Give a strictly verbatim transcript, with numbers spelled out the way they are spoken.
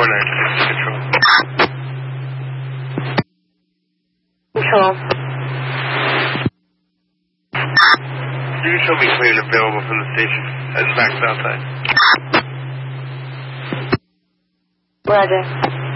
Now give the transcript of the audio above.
nine six control. Control. You can show me clear and available from the station. Heading back south side. Roger.